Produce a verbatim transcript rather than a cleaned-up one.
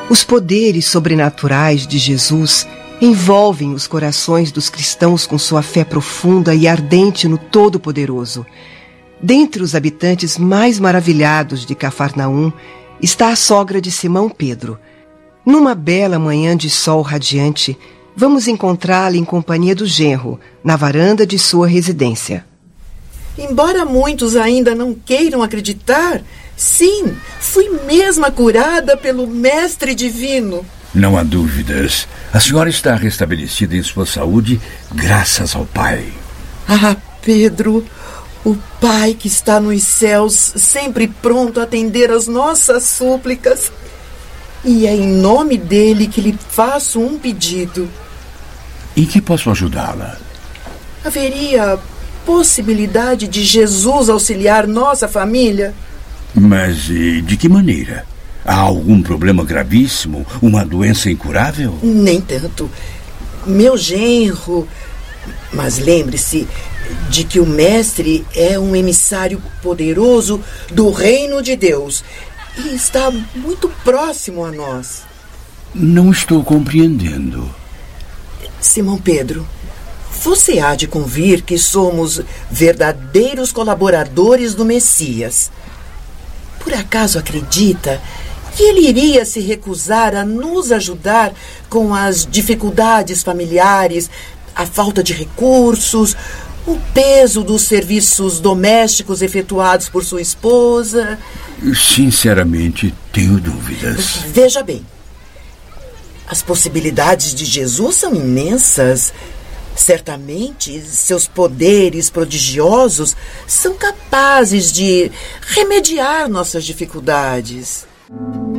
Os poderes sobrenaturais de Jesus envolvem os corações dos cristãos com sua fé profunda e ardente no Todo-Poderoso. Dentre os habitantes mais maravilhados de Cafarnaum está a sogra de Simão Pedro. Numa bela manhã de sol radiante, vamos encontrá-la em companhia do genro, na varanda de sua residência. Embora muitos ainda não queiram acreditar, sim, fui mesma curada pelo Mestre Divino. Não há dúvidas. A senhora está restabelecida em sua saúde graças ao Pai. Ah, Pedro, o Pai que está nos céus, sempre pronto a atender às nossas súplicas. E é em nome dele que lhe faço um pedido. Em que posso ajudá-la? Haveria possibilidade de Jesus auxiliar nossa família? Mas e de que maneira? Há algum problema gravíssimo? Uma doença incurável? Nem tanto. Meu genro... Mas lembre-se de que o Mestre é um emissário poderoso do reino de Deus e está muito próximo a nós. Não estou compreendendo. Simão Pedro, você há de convir que somos verdadeiros colaboradores do Messias. Por acaso acredita que ele iria se recusar a nos ajudar com as dificuldades familiares, a falta de recursos, o peso dos serviços domésticos efetuados por sua esposa? Sinceramente, tenho dúvidas. Veja bem, as possibilidades de Jesus são imensas. Certamente, seus poderes prodigiosos são capazes de remediar nossas dificuldades.